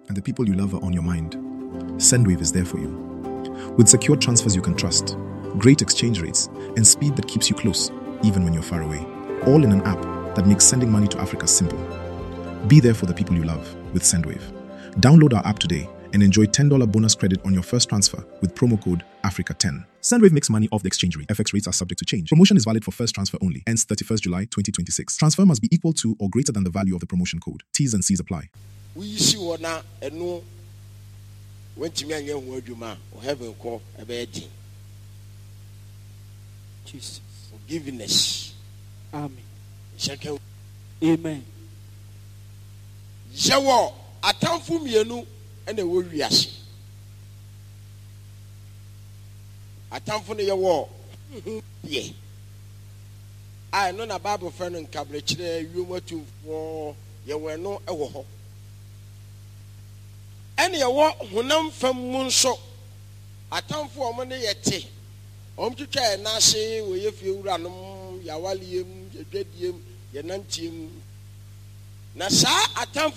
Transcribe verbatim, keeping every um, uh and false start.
and the people you love are on your mind, Sendwave is there for you. With secure transfers you can trust, great exchange rates, and speed that keeps you close, even when you're far away. All in an app that makes sending money to Africa simple. Be there for the people you love with Sendwave. Download our app today and enjoy ten dollars bonus credit on your first transfer with promo code Africa ten. Sendwave makes money off the exchange rate. F X rates are subject to change. Promotion is valid for first transfer only. Ends thirty-first July twenty twenty-six. Transfer must be equal to or greater than the value of the promotion code. T's and C's apply. We see one now and no when to me and you word you man or heaven call a bad Jesus. Forgiveness. Amen. Second. Amen. Jawa atamfu mienu ene wo wiase. Atamfu ne yewo ye. I know na Bible friend nkabre kire wiomatu yewo no ewo ho. Ene yewo honam fam mu nso atamfu omo ne yete. Om twitwa na ase wo ye fie wuranom yawaliem yedwadiem yenantiem na saa atamfu